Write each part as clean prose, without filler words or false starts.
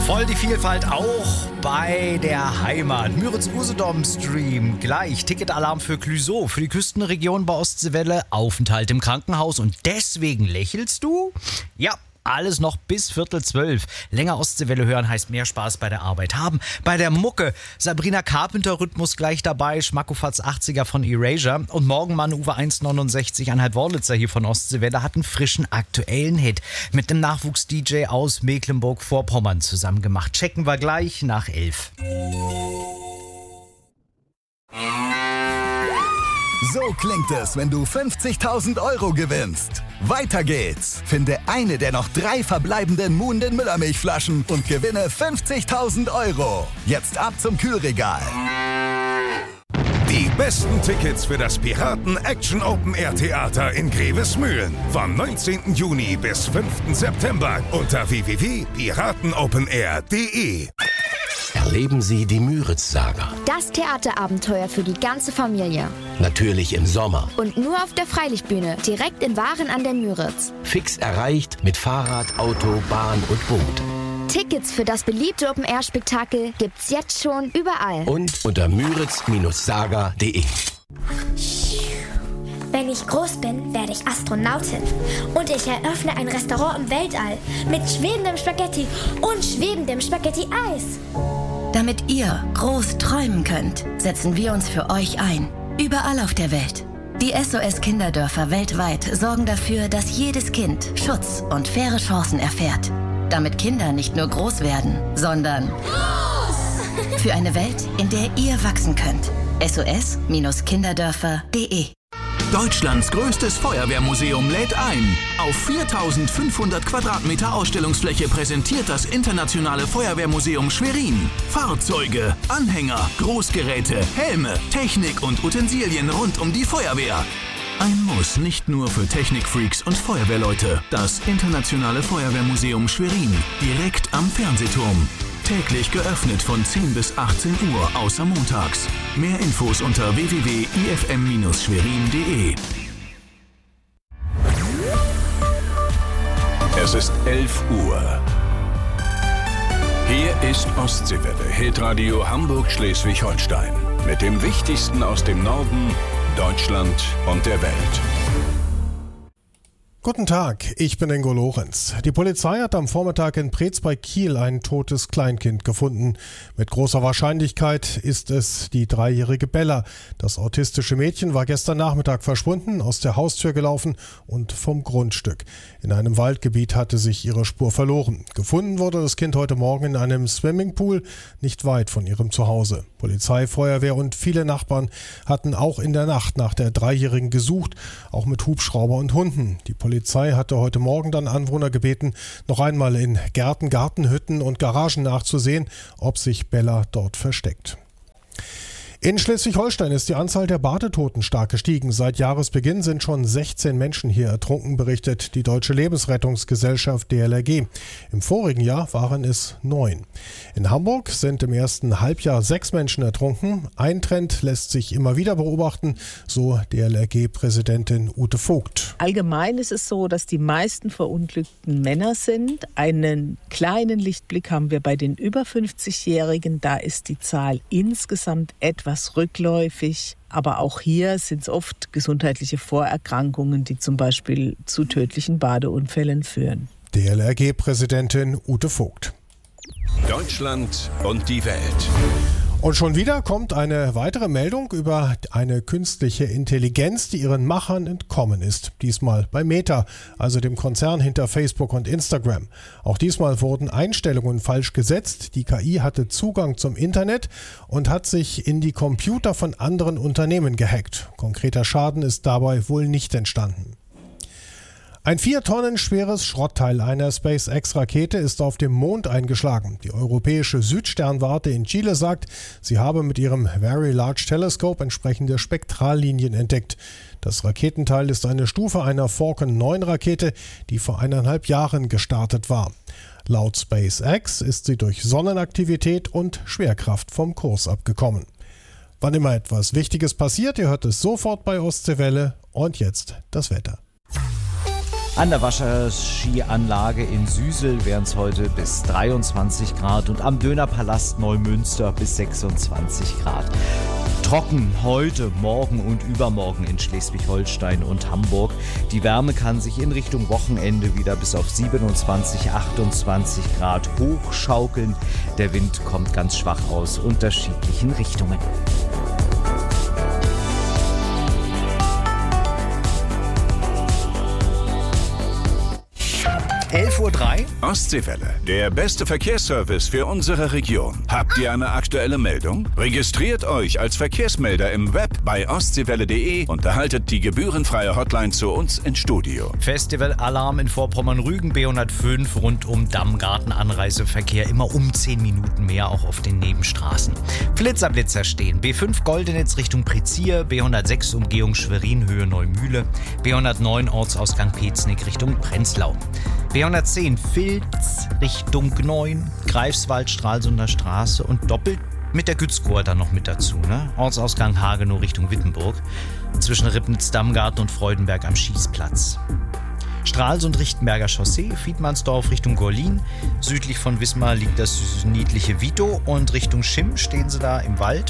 Voll die Vielfalt auch bei der Heimat. Müritz-Usedom-Stream gleich. Ticketalarm für Clüsow, für die Küstenregion bei Ostseewelle. Aufenthalt im Krankenhaus und deswegen lächelst du? Ja. Alles noch bis 11:45. Länger Ostseewelle hören heißt mehr Spaß bei der Arbeit haben. Bei der Mucke. Sabrina Carpenter Rhythmus gleich dabei. Schmackofatz 80er von Erasure. Und Morgenmann Uwe 169 Anhalt Worlitzer hier von Ostseewelle hat einen frischen aktuellen Hit mit einem Nachwuchs-DJ aus Mecklenburg-Vorpommern zusammen gemacht. Checken wir gleich nach 11. So klingt es, wenn du 50.000 Euro gewinnst. Weiter geht's. Finde eine der noch 3 verbleibenden Muhnden Müllermilchflaschen und gewinne 50.000 Euro. Jetzt ab zum Kühlregal. Die besten Tickets für das Piraten Action Open Air Theater in Grevesmühlen. Vom 19. Juni bis 5. September unter www.piratenopenair.de. Erleben Sie die Müritz-Saga. Das Theaterabenteuer für die ganze Familie. Natürlich im Sommer. Und nur auf der Freilichtbühne, direkt in Waren an der Müritz. Fix erreicht mit Fahrrad, Auto, Bahn und Boot. Tickets für das beliebte Open-Air-Spektakel gibt's jetzt schon überall. Und unter müritz-saga.de. Wenn ich groß bin, werde ich Astronautin. Und ich eröffne ein Restaurant im Weltall mit schwebendem Spaghetti und schwebendem Spaghetti-Eis. Damit ihr groß träumen könnt, setzen wir uns für euch ein. Überall auf der Welt. Die SOS-Kinderdörfer weltweit sorgen dafür, dass jedes Kind Schutz und faire Chancen erfährt. Damit Kinder nicht nur groß werden, sondern groß! Für eine Welt, in der ihr wachsen könnt. SOS-kinderdörfer.de. Deutschlands größtes Feuerwehrmuseum lädt ein. Auf 4.500 Quadratmeter Ausstellungsfläche präsentiert das Internationale Feuerwehrmuseum Schwerin Fahrzeuge, Anhänger, Großgeräte, Helme, Technik und Utensilien rund um die Feuerwehr. Ein Muss nicht nur für Technikfreaks und Feuerwehrleute. Das Internationale Feuerwehrmuseum Schwerin, direkt am Fernsehturm. Täglich geöffnet von 10 bis 18 Uhr, außer montags. Mehr Infos unter www.ifm-schwerin.de. Es ist 11 Uhr. Hier ist Ostseewelle, Hitradio Hamburg-Schleswig-Holstein. Mit dem Wichtigsten aus dem Norden, Deutschland und der Welt. Guten Tag, ich bin Ingo Lorenz. Die Polizei hat am Vormittag in Preetz bei Kiel ein totes Kleinkind gefunden. Mit großer Wahrscheinlichkeit ist es die 3-jährige Bella. Das autistische Mädchen war gestern Nachmittag verschwunden, aus der Haustür gelaufen und vom Grundstück. In einem Waldgebiet hatte sich ihre Spur verloren. Gefunden wurde das Kind heute Morgen in einem Swimmingpool, nicht weit von ihrem Zuhause. Polizei, Feuerwehr und viele Nachbarn hatten auch in der Nacht nach der 3-Jährigen gesucht, auch mit Hubschrauber und Hunden. Die Polizei hatte heute Morgen dann Anwohner gebeten, noch einmal in Gärten, Gartenhütten und Garagen nachzusehen, ob sich Bella dort versteckt. In Schleswig-Holstein ist die Anzahl der Badetoten stark gestiegen. Seit Jahresbeginn sind schon 16 Menschen hier ertrunken, berichtet die Deutsche Lebensrettungsgesellschaft DLRG. Im vorigen Jahr waren es 9. In Hamburg sind im ersten Halbjahr 6 Menschen ertrunken. Ein Trend lässt sich immer wieder beobachten, so DLRG-Präsidentin Ute Vogt. Allgemein ist es so, dass die meisten Verunglückten Männer sind. Einen kleinen Lichtblick haben wir bei den über 50-Jährigen. Da ist die Zahl insgesamt etwas rückläufig, aber auch hier sind es oft gesundheitliche Vorerkrankungen, die zum Beispiel zu tödlichen Badeunfällen führen. DLRG-Präsidentin Ute Vogt. Deutschland und die Welt. Und schon wieder kommt eine weitere Meldung über eine künstliche Intelligenz, die ihren Machern entkommen ist. Diesmal bei Meta, also dem Konzern hinter Facebook und Instagram. Auch diesmal wurden Einstellungen falsch gesetzt. Die KI hatte Zugang zum Internet und hat sich in die Computer von anderen Unternehmen gehackt. Konkreter Schaden ist dabei wohl nicht entstanden. Ein 4 Tonnen schweres Schrottteil einer SpaceX-Rakete ist auf dem Mond eingeschlagen. Die europäische Südsternwarte in Chile sagt, sie habe mit ihrem Very Large Telescope entsprechende Spektrallinien entdeckt. Das Raketenteil ist eine Stufe einer Falcon 9 Rakete, die vor 1,5 Jahren gestartet war. Laut SpaceX ist sie durch Sonnenaktivität und Schwerkraft vom Kurs abgekommen. Wann immer etwas Wichtiges passiert, ihr hört es sofort bei Ostseewelle. Und jetzt das Wetter. An der Wasserskianlage in Süsel wären es heute bis 23 Grad und am Dönerpalast Neumünster bis 26 Grad. Trocken heute, morgen und übermorgen in Schleswig-Holstein und Hamburg. Die Wärme kann sich in Richtung Wochenende wieder bis auf 27, 28 Grad hochschaukeln. Der Wind kommt ganz schwach aus unterschiedlichen Richtungen. 11:03 Uhr. Ostseewelle, der beste Verkehrsservice für unsere Region. Habt ihr eine aktuelle Meldung? Registriert euch als Verkehrsmelder im Web bei ostseewelle.de und erhaltet die gebührenfreie Hotline zu uns ins Studio. Festivalalarm in Vorpommern-Rügen, B105 rund um Dammgarten, Anreiseverkehr immer um 10 Minuten mehr, auch auf den Nebenstraßen. Blitzerblitzer stehen. B5 Goldenitz Richtung Prezier, B106 Umgehung Schwerin, Höhe Neumühle, B109 Ortsausgang Peznig Richtung Prenzlau. B110 Vilz Richtung Gneuen, Greifswald, Stralsunder Straße und doppelt mit der Gützkower dann noch mit dazu. Ne? Ortsausgang Hagenow Richtung Wittenburg, zwischen Ribnitz, Dammgarten und Freudenberg am Schießplatz. Stralsund-Richtenberger Chaussee, Fiedmannsdorf Richtung Gorlin. Südlich von Wismar liegt das niedliche Vito und Richtung Schimm stehen sie da im Wald.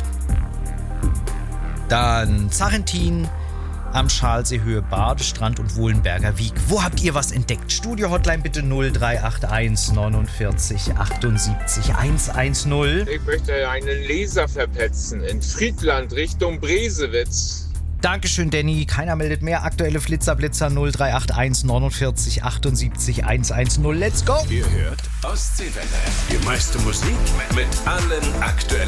Dann Zarentin am Schalsee, Höhe Badestrand und Wohlenberger Wiek. Wo habt ihr was entdeckt? Studio-Hotline bitte 0381 49 78 110. Ich möchte einen Laser verpetzen in Friedland Richtung Bresewitz. Dankeschön, Danny. Keiner meldet mehr. Aktuelle Flitzer 0381 49 78 110. Let's go! Ihr hört Ostseewelle. Die meiste Musik mit allen aktuellen